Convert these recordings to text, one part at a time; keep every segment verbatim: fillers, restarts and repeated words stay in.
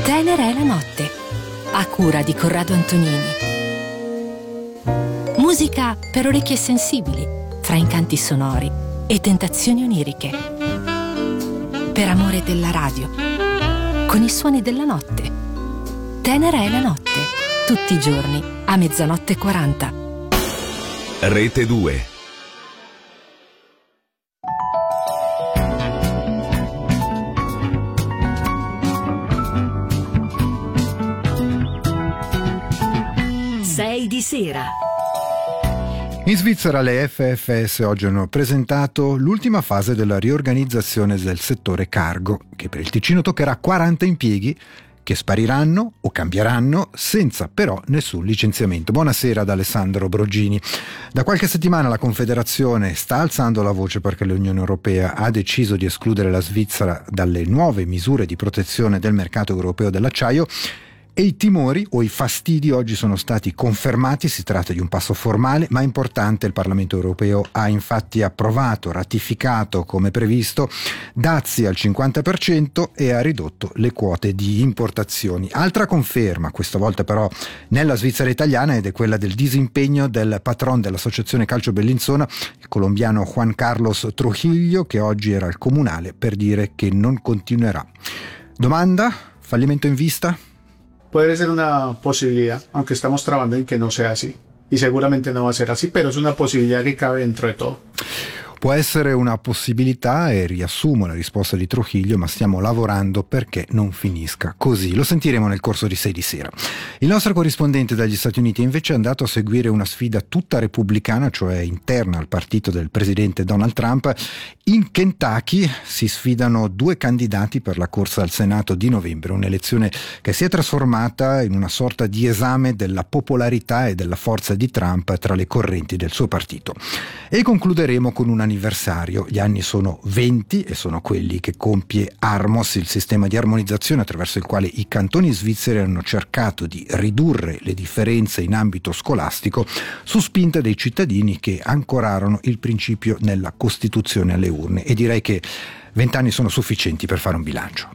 Tenera è la notte, a cura di Corrado Antonini. Musica per orecchie sensibili, fra incanti sonori e tentazioni oniriche. Per amore della radio, con i suoni della notte. Tenera è la notte, tutti i giorni a mezzanotte e quaranta. Rete due. sei di sera. In Svizzera le F F S oggi hanno presentato l'ultima fase della riorganizzazione del settore cargo, che per il Ticino toccherà quaranta impieghi che spariranno o cambieranno senza però nessun licenziamento. Buonasera ad Alessandro Brogini. Da qualche settimana la Confederazione sta alzando la voce perché l'Unione Europea ha deciso di escludere la Svizzera dalle nuove misure di protezione del mercato europeo dell'acciaio. E i timori o i fastidi oggi sono stati confermati. Si tratta di un passo formale ma importante. Il Parlamento europeo ha infatti approvato, ratificato come previsto dazi al cinquanta per cento e ha ridotto le quote di importazioni. Altra conferma, questa volta però nella Svizzera italiana, ed è quella del disimpegno del patron dell'Associazione Calcio Bellinzona, il colombiano Juan Carlos Trujillo, che oggi era al comunale per dire che non continuerà. Domanda? Fallimento in vista? Puede ser una posibilidad, aunque estamos trabajando en que no sea así. Y seguramente no va a ser así, pero es una posibilidad que cabe dentro de todo. Può essere una possibilità e riassumo la risposta di Trujillo, ma stiamo lavorando perché non finisca così. Lo sentiremo nel corso di sei di sera. Il nostro corrispondente dagli Stati Uniti invece è andato a seguire una sfida tutta repubblicana, cioè interna al partito del presidente Donald Trump. In Kentucky si sfidano due candidati per la corsa al Senato di novembre, un'elezione che si è trasformata in una sorta di esame della popolarità e della forza di Trump tra le correnti del suo partito. E concluderemo con un anniversario. Gli anni sono venti e sono quelli che compie Armos, il sistema di armonizzazione attraverso il quale i cantoni svizzeri hanno cercato di ridurre le differenze in ambito scolastico su spinta dei cittadini che ancorarono il principio nella Costituzione alle urne, e direi che vent'anni sono sufficienti per fare un bilancio.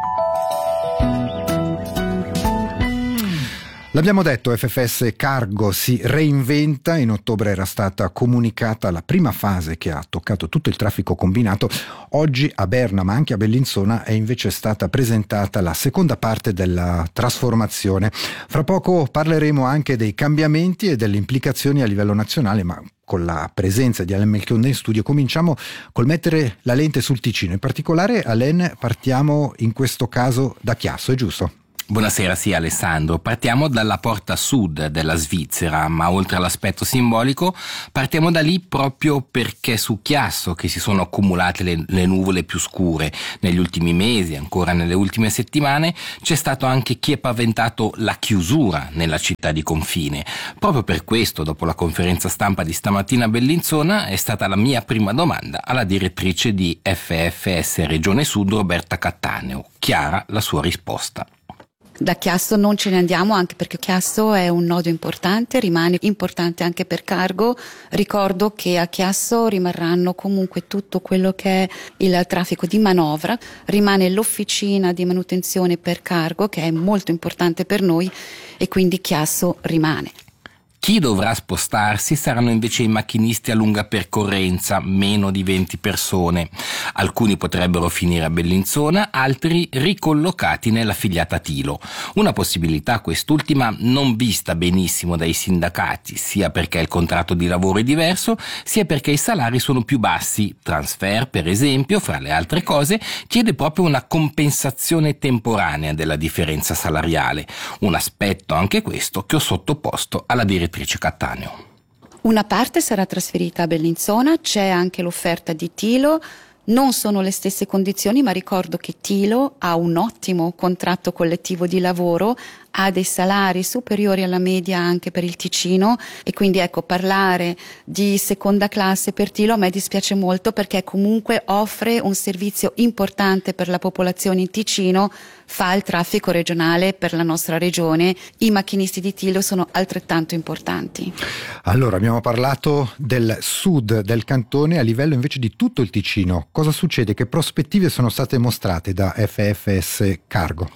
L'abbiamo detto, F F S Cargo si reinventa. In ottobre era stata comunicata la prima fase che ha toccato tutto il traffico combinato. Oggi a Berna, ma anche a Bellinzona, è invece stata presentata la seconda parte della trasformazione. Fra poco parleremo anche dei cambiamenti e delle implicazioni a livello nazionale, ma con la presenza di Alain Melchiorre in studio cominciamo col mettere la lente sul Ticino. In particolare, Alain, partiamo in questo caso da Chiasso, è giusto? Buonasera, sì Alessandro. Partiamo dalla porta sud della Svizzera, ma oltre all'aspetto simbolico partiamo da lì proprio perché su Chiasso che si sono accumulate le, le nuvole più scure negli ultimi mesi, ancora nelle ultime settimane. C'è stato anche chi ha paventato la chiusura nella città di confine. Proprio per questo, dopo la conferenza stampa di stamattina a Bellinzona, è stata la mia prima domanda alla direttrice di F F S Regione Sud, Roberta Cattaneo. Chiara la sua risposta. Da Chiasso non ce ne andiamo, anche perché Chiasso è un nodo importante, rimane importante anche per Cargo. Ricordo che a Chiasso rimarranno comunque tutto quello che è il traffico di manovra, rimane l'officina di manutenzione per Cargo che è molto importante per noi e quindi Chiasso rimane. Chi dovrà spostarsi saranno invece i macchinisti a lunga percorrenza, meno di venti persone. Alcuni potrebbero finire a Bellinzona, altri ricollocati nella filiata Tilo. Una possibilità, quest'ultima, non vista benissimo dai sindacati, sia perché il contratto di lavoro è diverso, sia perché i salari sono più bassi. Transfer, per esempio, fra le altre cose, chiede proprio una compensazione temporanea della differenza salariale. Un aspetto, anche questo, che ho sottoposto alla direttrice Cattaneo. Una parte sarà trasferita a Bellinzona, c'è anche l'offerta di Tilo. Non sono le stesse condizioni, ma ricordo che Tilo ha un ottimo contratto collettivo di lavoro, ha dei salari superiori alla media anche per il Ticino e quindi ecco, parlare di seconda classe per Tilo a me dispiace molto perché comunque offre un servizio importante per la popolazione in Ticino, fa il traffico regionale per la nostra regione, i macchinisti di Tilo sono altrettanto importanti. Allora, abbiamo parlato del sud del cantone, a livello invece di tutto il Ticino. Cosa succede? Che prospettive sono state mostrate da F F S Cargo?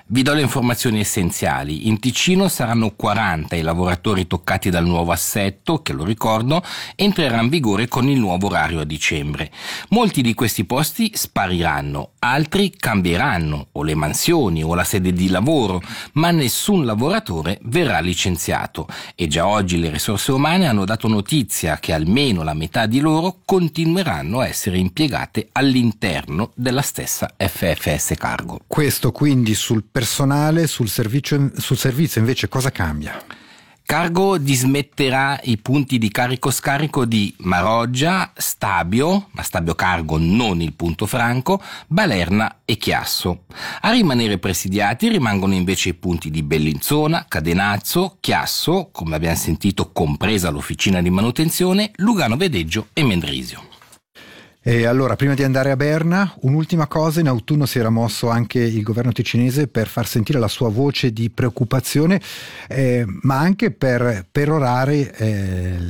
Vi do le informazioni essenziali. In Ticino saranno quaranta i lavoratori toccati dal nuovo assetto, che lo ricordo, entrerà in vigore con il nuovo orario a dicembre. Molti di questi posti spariranno, altri cambieranno, o le mansioni o la sede di lavoro, ma nessun lavoratore verrà licenziato. E già oggi le risorse umane hanno dato notizia che almeno la metà di loro continueranno a essere impiegate all'interno della stessa F F S Cargo. Questo quindi sul personale, sul servizio, sul servizio invece cosa cambia? Cargo dismetterà i punti di carico-scarico di Maroggia, Stabio, ma Stabio Cargo non il punto franco, Balerna e Chiasso. A rimanere presidiati rimangono invece i punti di Bellinzona, Cadenazzo, Chiasso, come abbiamo sentito compresa l'officina di manutenzione, Lugano Vedeggio e Mendrisio. E allora, prima di andare a Berna, un'ultima cosa: in autunno si era mosso anche il governo ticinese per far sentire la sua voce di preoccupazione, eh, ma anche per perorare eh,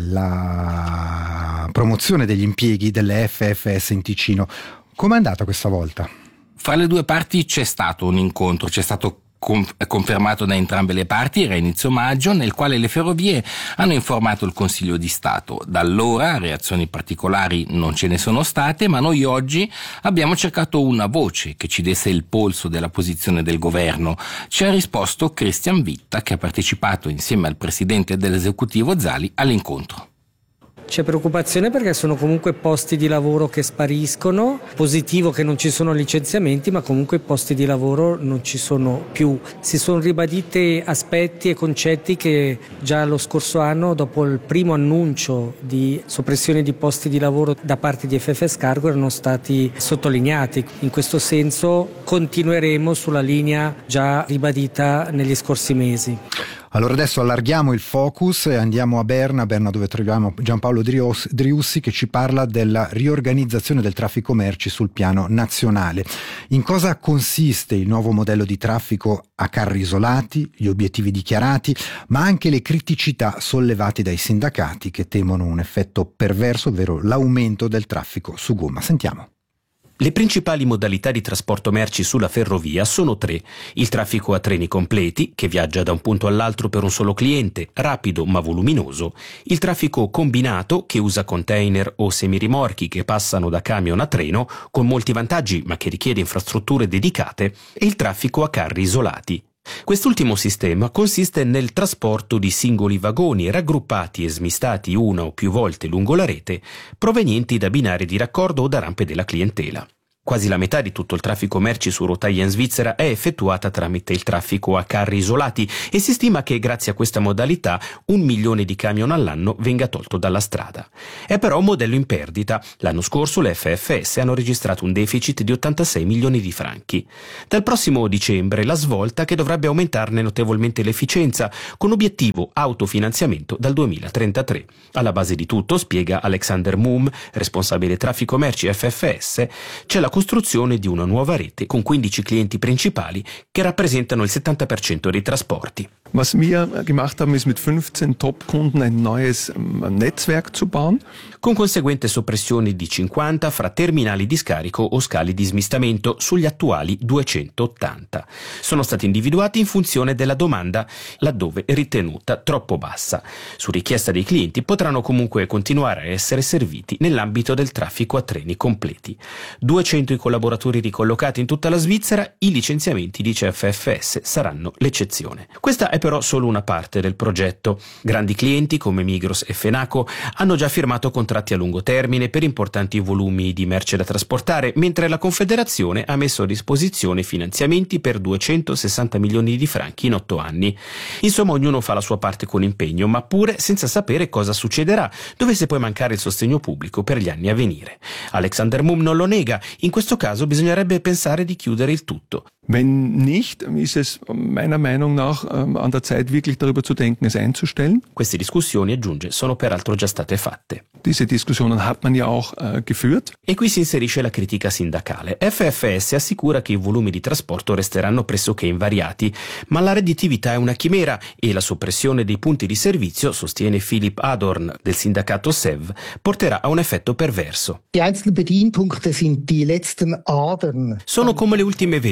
la promozione degli impieghi delle F F S in Ticino. Com'è andata questa volta? Fra le due parti c'è stato un incontro, c'è stato confermato da entrambe le parti, era inizio maggio, nel quale le ferrovie hanno informato il Consiglio di Stato. Da allora reazioni particolari non ce ne sono state, ma noi oggi abbiamo cercato una voce che ci desse il polso della posizione del governo. Ci ha risposto Christian Witta, che ha partecipato insieme al presidente dell'esecutivo Zali all'incontro. C'è preoccupazione perché sono comunque posti di lavoro che spariscono, positivo che non ci sono licenziamenti, ma comunque posti di lavoro non ci sono più. Si sono ribaditi aspetti e concetti che già lo scorso anno, dopo il primo annuncio di soppressione di posti di lavoro da parte di F F S Cargo, erano stati sottolineati. In questo senso continueremo sulla linea già ribadita negli scorsi mesi. Allora adesso allarghiamo il focus e andiamo a Berna, Berna dove troviamo Giampaolo Driussi che ci parla della riorganizzazione del traffico merci sul piano nazionale. In cosa consiste il nuovo modello di traffico a carri isolati, gli obiettivi dichiarati, ma anche le criticità sollevate dai sindacati che temono un effetto perverso, ovvero l'aumento del traffico su gomma. Sentiamo. Le principali modalità di trasporto merci sulla ferrovia sono tre: il traffico a treni completi, che viaggia da un punto all'altro per un solo cliente, rapido ma voluminoso; il traffico combinato, che usa container o semirimorchi che passano da camion a treno, con molti vantaggi ma che richiede infrastrutture dedicate; e il traffico a carri isolati. Quest'ultimo sistema consiste nel trasporto di singoli vagoni raggruppati e smistati una o più volte lungo la rete, provenienti da binari di raccordo o da rampe della clientela. Quasi la metà di tutto il traffico merci su rotaia in Svizzera è effettuata tramite il traffico a carri isolati e si stima che grazie a questa modalità un milione di camion all'anno venga tolto dalla strada. È però un modello in perdita. L'anno scorso le F F S hanno registrato un deficit di ottantasei milioni di franchi. Dal prossimo dicembre la svolta che dovrebbe aumentarne notevolmente l'efficienza, con obiettivo autofinanziamento dal duemilatrentatré. Alla base di tutto, spiega Alexander Mumm, responsabile traffico merci F F S, c'è la costruzione di una nuova rete con quindici clienti principali che rappresentano il settanta per cento dei trasporti. Was wir gemacht haben, ist mit fünfzehn Top-Kunden ein neues Netzwerk zu bauen. Con conseguente soppressione di cinquanta fra terminali di scarico o scali di smistamento sugli attuali duecentottanta. Sono stati individuati in funzione della domanda, laddove ritenuta troppo bassa. Su richiesta dei clienti potranno comunque continuare a essere serviti nell'ambito del traffico a treni completi. duecento i collaboratori ricollocati in tutta la Svizzera, i licenziamenti, dice F F S, saranno l'eccezione. Questa è però solo una parte del progetto. Grandi clienti come Migros e Fenaco hanno già firmato contratti a lungo termine per importanti volumi di merce da trasportare, mentre la Confederazione ha messo a disposizione finanziamenti per duecentosessanta milioni di franchi in otto anni. Insomma, ognuno fa la sua parte con impegno, ma pure senza sapere cosa succederà dovesse poi mancare il sostegno pubblico per gli anni a venire. Alexander Mumm non lo nega, in questo caso bisognerebbe pensare di chiudere il tutto. Wenn nicht, ist es meiner Meinung nach an der Zeit, wirklich darüber zu denken, es einzustellen. Queste discussioni, aggiunge, sono peraltro già state fatte. Diese Diskussionen hat man ja auch äh, geführt. E qui si inserisce la critica sindacale. F F S assicura che i volumi di trasporto resteranno pressoché invariati, ma la redditività è una chimera e la soppressione dei punti di servizio, sostiene Philipp Adorn del sindacato S E V, porterà a un effetto perverso. Die einzelnen Bedienpunkte sind die letzten Adern. Sono come le ultime vene e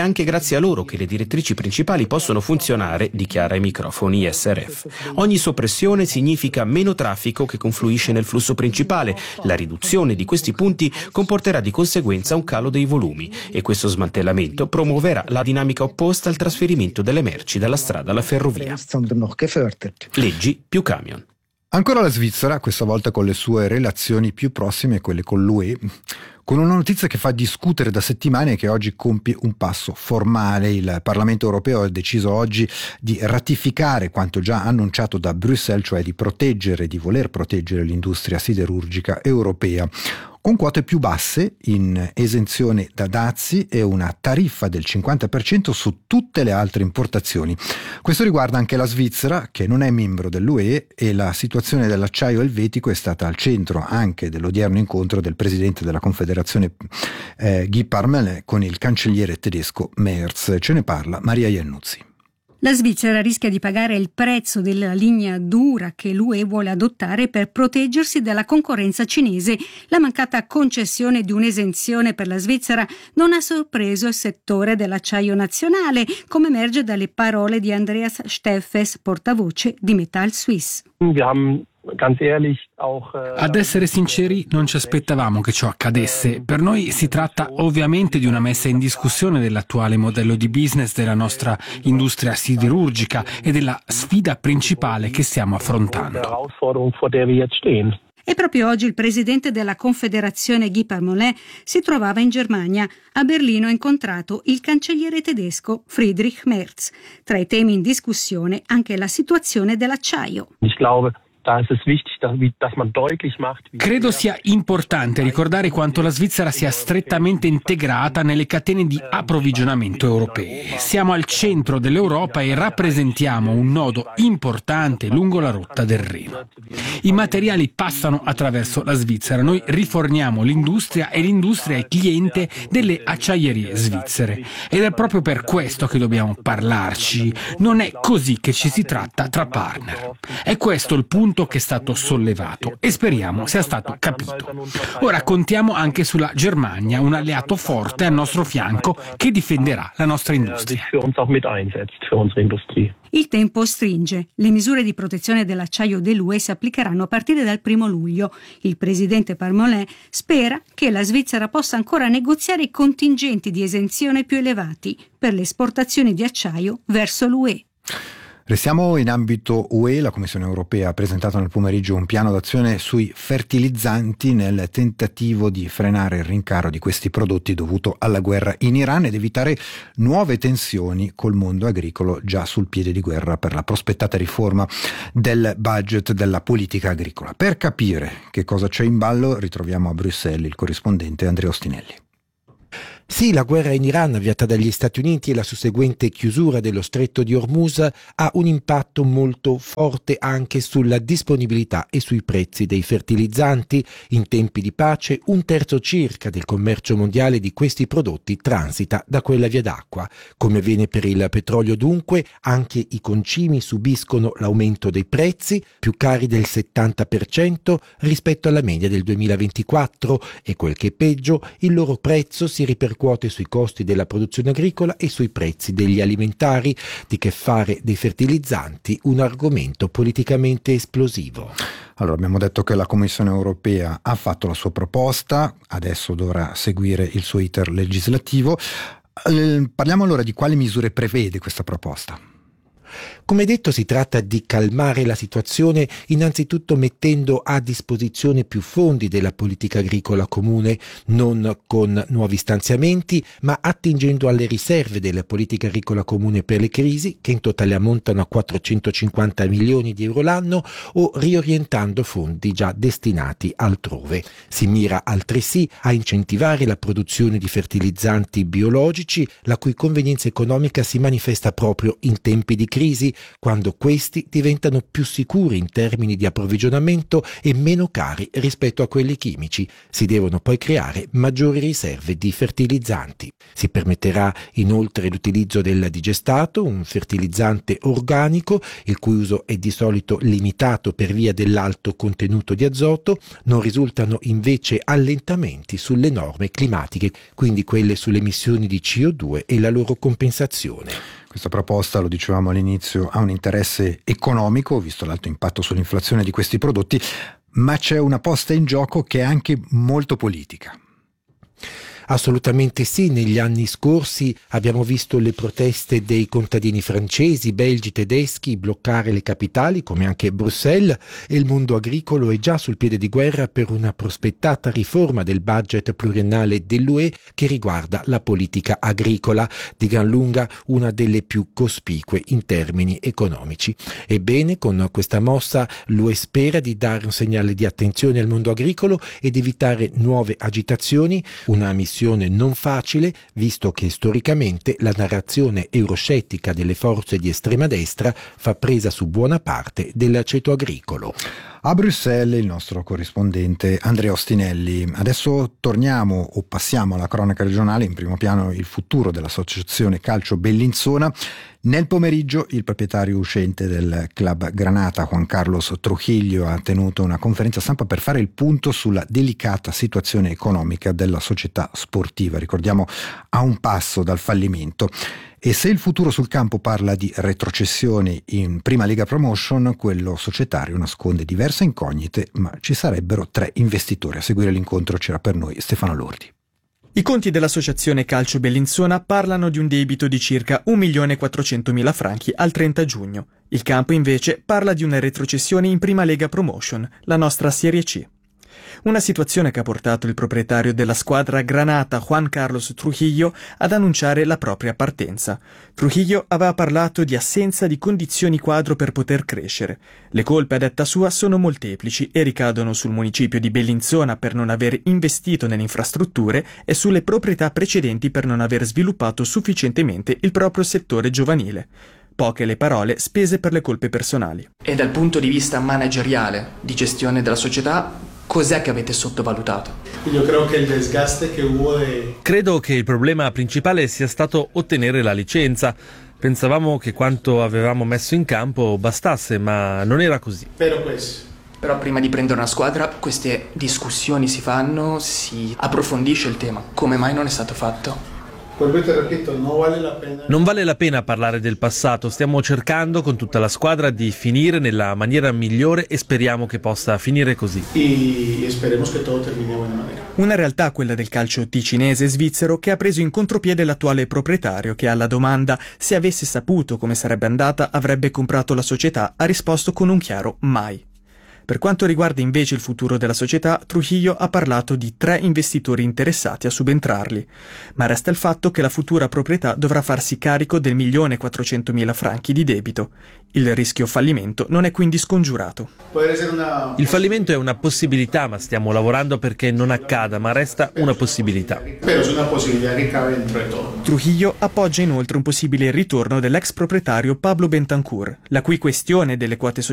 anche grazie a loro che le direttrici principali possono funzionare, dichiara ai microfoni I S R F. Ogni soppressione significa meno traffico che confluisce nel flusso principale. La riduzione di questi punti comporterà di conseguenza un calo dei volumi e questo smantellamento promuoverà la dinamica opposta al trasferimento delle merci dalla strada alla ferrovia. Leggi più camion. Ancora la Svizzera, questa volta con le sue relazioni più prossime, quelle con l'U E, con una notizia che fa discutere da settimane e che oggi compie un passo formale. Il Parlamento europeo ha deciso oggi di ratificare quanto già annunciato da Bruxelles, cioè di proteggere, di voler proteggere l'industria siderurgica europea, con quote più basse in esenzione da dazi e una tariffa del cinquanta per cento su tutte le altre importazioni. Questo riguarda anche la Svizzera, che non è membro dell'U E, e la situazione dell'acciaio elvetico è stata al centro anche dell'odierno incontro del presidente della Confederazione eh, Guy Parmelin con il cancelliere tedesco Merz. Ce ne parla Maria Iannuzzi. La Svizzera rischia di pagare il prezzo della linea dura che l'U E vuole adottare per proteggersi dalla concorrenza cinese. La mancata concessione di un'esenzione per la Svizzera non ha sorpreso il settore dell'acciaio nazionale, come emerge dalle parole di Andreas Steffes, portavoce di Metall Suisse. Ad essere sinceri, non ci aspettavamo che ciò accadesse. Per noi si tratta ovviamente di una messa in discussione dell'attuale modello di business della nostra industria siderurgica e della sfida principale che stiamo affrontando. E proprio oggi il presidente della Confederazione Guy Parmelin si trovava in Germania. A Berlino ha incontrato il cancelliere tedesco Friedrich Merz. Tra i temi in discussione anche la situazione dell'acciaio. Credo sia importante ricordare quanto la Svizzera sia strettamente integrata nelle catene di approvvigionamento europee. Siamo al centro dell'Europa e rappresentiamo un nodo importante lungo la rotta del Reno. I materiali passano attraverso la Svizzera. Noi riforniamo l'industria e l'industria è cliente delle acciaierie svizzere. Ed è proprio per questo che dobbiamo parlarci. Non è così che ci si tratta tra partner. È questo il punto che è stato sollevato e speriamo sia stato capito. Ora contiamo anche sulla Germania, un alleato forte al nostro fianco che difenderà la nostra industria. Il tempo stringe. Le misure di protezione dell'acciaio dell'U E si applicheranno a partire dal primo luglio. Il presidente Parmelin spera che la Svizzera possa ancora negoziare i contingenti di esenzione più elevati per le esportazioni di acciaio verso l'U E. Restiamo in ambito U E. La Commissione europea ha presentato nel pomeriggio un piano d'azione sui fertilizzanti nel tentativo di frenare il rincaro di questi prodotti dovuto alla guerra in Iran ed evitare nuove tensioni col mondo agricolo già sul piede di guerra per la prospettata riforma del budget della politica agricola. Per capire che cosa c'è in ballo ritroviamo a Bruxelles il corrispondente Andrea Ostinelli. Sì, la guerra in Iran avviata dagli Stati Uniti e la susseguente chiusura dello stretto di Hormuz ha un impatto molto forte anche sulla disponibilità e sui prezzi dei fertilizzanti. In tempi di pace un terzo circa del commercio mondiale di questi prodotti transita da quella via d'acqua. Come avviene per il petrolio dunque, anche i concimi subiscono l'aumento dei prezzi, più cari del settanta per cento rispetto alla media del duemilaventiquattro e quel che è peggio, il loro prezzo si ripercuote sui costi della produzione agricola e sui prezzi degli alimentari, di che fare dei fertilizzanti un argomento politicamente esplosivo. Allora, abbiamo detto che la Commissione europea ha fatto la sua proposta, adesso dovrà seguire il suo iter legislativo. Eh, parliamo allora di quali misure prevede questa proposta. Come detto, si tratta di calmare la situazione innanzitutto mettendo a disposizione più fondi della politica agricola comune, non con nuovi stanziamenti, ma attingendo alle riserve della politica agricola comune per le crisi, che in totale ammontano a quattrocentocinquanta milioni di euro l'anno, o riorientando fondi già destinati altrove. Si mira altresì a incentivare la produzione di fertilizzanti biologici, la cui convenienza economica si manifesta proprio in tempi di crisi, quando questi diventano più sicuri in termini di approvvigionamento e meno cari rispetto a quelli chimici. Si devono poi creare maggiori riserve di fertilizzanti. Si permetterà inoltre l'utilizzo del digestato, un fertilizzante organico il cui uso è di solito limitato per via dell'alto contenuto di azoto. Non risultano invece allentamenti sulle norme climatiche, quindi quelle sulle emissioni di C O due e la loro compensazione. Questa proposta, lo dicevamo all'inizio, ha un interesse economico, visto l'alto impatto sull'inflazione di questi prodotti, ma c'è una posta in gioco che è anche molto politica. Assolutamente sì, negli anni scorsi abbiamo visto le proteste dei contadini francesi, belgi, tedeschi bloccare le capitali come anche Bruxelles, e il mondo agricolo è già sul piede di guerra per una prospettata riforma del budget pluriennale dell'U E che riguarda la politica agricola, di gran lunga una delle più cospicue in termini economici. Ebbene, con questa mossa l'U E spera di dare un segnale di attenzione al mondo agricolo ed evitare nuove agitazioni, una missione non facile, visto che storicamente la narrazione euroscettica delle forze di estrema destra fa presa su buona parte del ceto agricolo. A Bruxelles il nostro corrispondente Andrea Ostinelli. Adesso torniamo o passiamo alla cronaca regionale. In primo piano il futuro dell'associazione calcio Bellinzona. Nel pomeriggio il proprietario uscente del club Granata, Juan Carlos Trujillo, ha tenuto una conferenza stampa per fare il punto sulla delicata situazione economica della società sportiva. Ricordiamo, a un passo dal fallimento. E se il futuro sul campo parla di retrocessione in Prima Lega Promotion, quello societario nasconde diverse incognite, ma ci sarebbero tre investitori. A seguire l'incontro c'era per noi Stefano Lordi. I conti dell'associazione calcio Bellinzona parlano di un debito di circa un milione quattrocentomila franchi al trenta giugno. Il campo invece parla di una retrocessione in Prima Lega Promotion, la nostra Serie C. Una situazione che ha portato il proprietario della squadra Granata, Juan Carlos Trujillo, ad annunciare la propria partenza. Trujillo aveva parlato di assenza di condizioni quadro per poter crescere. Le colpe, a detta sua, sono molteplici e ricadono sul municipio di Bellinzona per non aver investito nelle infrastrutture e sulle proprietà precedenti per non aver sviluppato sufficientemente il proprio settore giovanile. Poche le parole spese per le colpe personali. E dal punto di vista manageriale, di gestione della società, cos'è che avete sottovalutato? Io credo che il desgaste che hubo de... Credo che il problema principale sia stato ottenere la licenza. Pensavamo che quanto avevamo messo in campo bastasse, ma non era così. Però, pues... Però prima di prendere una squadra, queste discussioni si fanno, si approfondisce il tema. Come mai non è stato fatto? Non vale la pena parlare del passato, stiamo cercando con tutta la squadra di finire nella maniera migliore e speriamo che possa finire così. E speriamo che tutto termini in buona maniera. Una realtà, quella del calcio ticinese svizzero, che ha preso in contropiede l'attuale proprietario che alla domanda se avesse saputo come sarebbe andata avrebbe comprato la società ha risposto con un chiaro mai. Per quanto riguarda invece il futuro della società, Trujillo ha parlato di tre investitori interessati a subentrarli, ma resta il fatto che la futura proprietà dovrà farsi carico del milione quattrocentomila franchi di debito. Il rischio fallimento non è quindi scongiurato. Il fallimento è una possibilità, ma stiamo lavorando perché non accada, ma resta una possibilità. Però è una possibilità che cabe dentro di tutto. Trujillo appoggia inoltre un possibile ritorno dell'ex proprietario Pablo Bentancur, la cui questione delle quote societarie